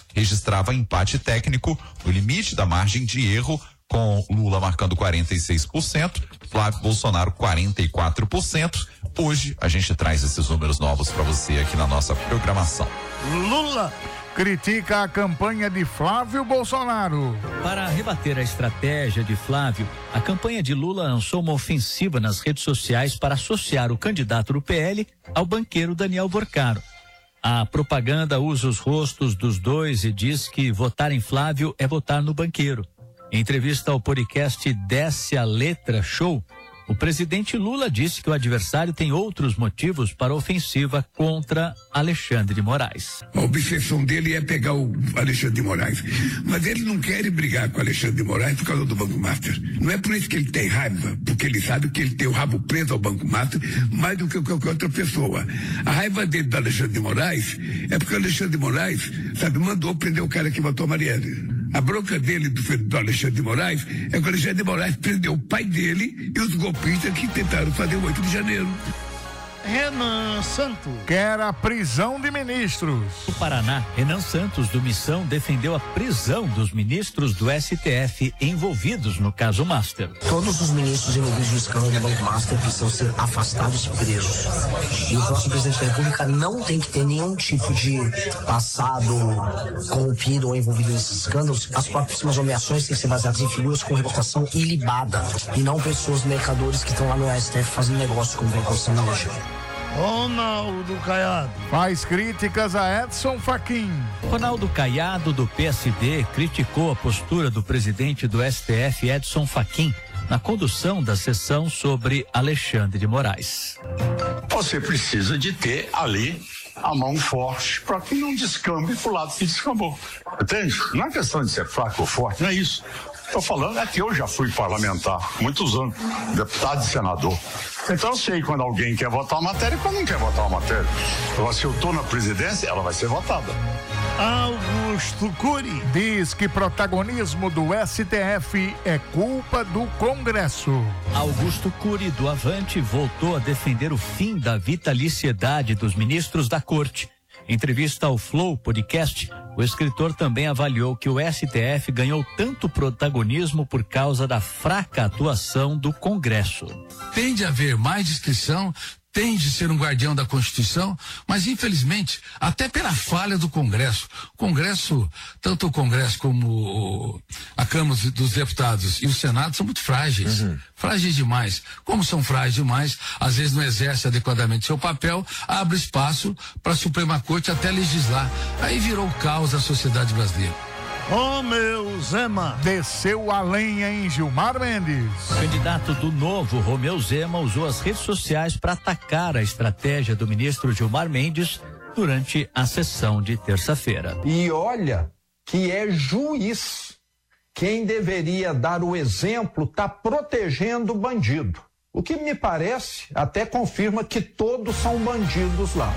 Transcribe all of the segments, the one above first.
registrava empate técnico no limite da margem de erro, com Lula marcando 46%, Flávio Bolsonaro 44%. Hoje a gente traz esses números novos para você aqui na nossa programação. Lula critica a campanha de Flávio Bolsonaro. Para rebater a estratégia de Flávio, a campanha de Lula lançou uma ofensiva nas redes sociais para associar o candidato do PL ao banqueiro Daniel Vorcaro. A propaganda usa os rostos dos dois e diz que votar em Flávio é votar no banqueiro. Em entrevista ao podcast Desce a Letra Show, o presidente Lula disse que o adversário tem outros motivos para a ofensiva contra Alexandre de Moraes. A obsessão dele é pegar o Alexandre de Moraes, mas ele não quer brigar com o Alexandre de Moraes por causa do Banco Master. Não é por isso que ele tem raiva, porque ele sabe que ele tem o rabo preso ao Banco Master mais do que qualquer outra pessoa. A raiva dele do Alexandre de Moraes é porque o Alexandre de Moraes, mandou prender o cara que matou a Marielle. A bronca dele do Alexandre de Moraes é que o Alexandre de Moraes prendeu o pai dele e os golpistas que tentaram fazer o 8 de janeiro. Renan Santos quer a prisão de ministros. No Paraná, Renan Santos, do Missão, defendeu a prisão dos ministros do STF envolvidos no caso Master. Todos os ministros envolvidos no escândalo do Banco Master precisam ser afastados e presos. E o próximo presidente da República não tem que ter nenhum tipo de passado corrompido ou envolvido nesses escândalos. As próximas nomeações têm que ser baseadas em figuras com reputação ilibada e não pessoas mercadores que estão lá no STF fazendo negócio como vem acontecendo hoje. Ronaldo Caiado faz críticas a Edson Fachin. Ronaldo Caiado, do PSD, criticou a postura do presidente do STF, Edson Fachin, na condução da sessão sobre Alexandre de Moraes. Você precisa de ter ali a mão forte para que não descambe pro lado que descambou. Entende? Não é questão de ser fraco ou forte, não é isso. Estou falando é que eu já fui parlamentar, muitos anos, deputado e senador. Então eu sei quando alguém quer votar uma matéria e quando não quer votar uma matéria. Agora, se eu estou na presidência, ela vai ser votada. Augusto Cury diz que protagonismo do STF é culpa do Congresso. Augusto Cury, do Avante, voltou a defender o fim da vitaliciedade dos ministros da Corte. Em entrevista ao Flow Podcast, o escritor também avaliou que o STF ganhou tanto protagonismo por causa da fraca atuação do Congresso. Tende a haver mais discrição, tende a ser um guardião da Constituição, mas infelizmente, até pela falha do Congresso. Tanto o Congresso como a Câmara dos Deputados e o Senado são muito frágeis. Frágeis demais. Como são frágeis demais, às vezes não exerce adequadamente seu papel, abre espaço para a Suprema Corte até legislar. Aí virou o caos da sociedade brasileira. Romeu Zema desceu a lenha em Gilmar Mendes. O candidato do Novo, Romeu Zema, usou as redes sociais para atacar a estratégia do ministro Gilmar Mendes durante a sessão de terça-feira. E olha que é juiz. Quem deveria dar o exemplo está protegendo o bandido. O que me parece até confirma que todos são bandidos lá.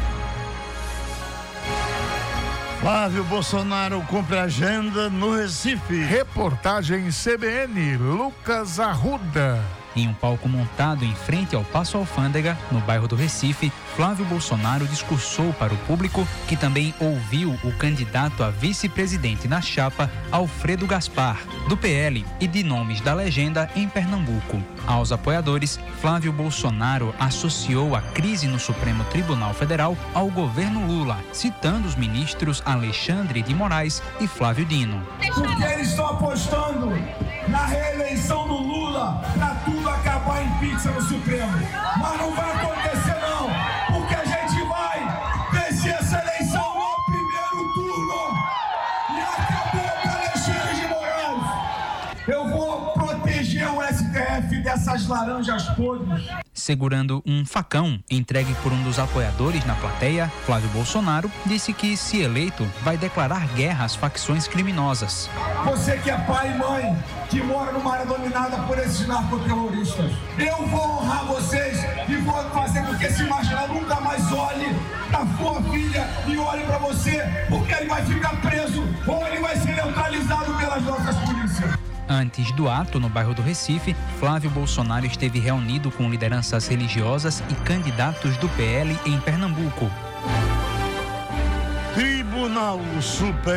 Flávio Bolsonaro cumpre agenda no Recife. Reportagem CBN, Lucas Arruda. Em um palco montado em frente ao Paço Alfândega, no bairro do Recife, Flávio Bolsonaro discursou para o público, que também ouviu o candidato a vice-presidente na chapa, Alfredo Gaspar, do PL e de nomes da legenda em Pernambuco. Aos apoiadores, Flávio Bolsonaro associou a crise no Supremo Tribunal Federal ao governo Lula, citando os ministros Alexandre de Moraes e Flávio Dino. Porque eles estão apostando na reeleição do Lula para tudo acabar em pizza no Supremo. Mas não vai acontecer não, porque a gente vai vencer essa eleição no primeiro turno. E acabou com Alexandre de Moraes. Eu vou proteger o STF dessas laranjas podres. Segurando um facão entregue por um dos apoiadores na plateia, Flávio Bolsonaro disse que, se eleito, vai declarar guerra às facções criminosas. Você que é pai e mãe, que mora numa área dominada por esses narcoterroristas, eu vou honrar vocês e vou fazer com que esse marginal nunca mais olhe pra sua filha e olhe pra você, porque ele vai ficar preso ou ele vai ser neutralizado pelas nossas polícias. Antes do ato no bairro do Recife, Flávio Bolsonaro esteve reunido com lideranças religiosas e candidatos do PL em Pernambuco. Tribunal Superior